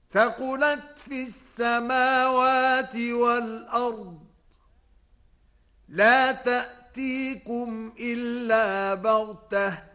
ثقلت في السماوات والأرض لا تأتيكم إلا بغتة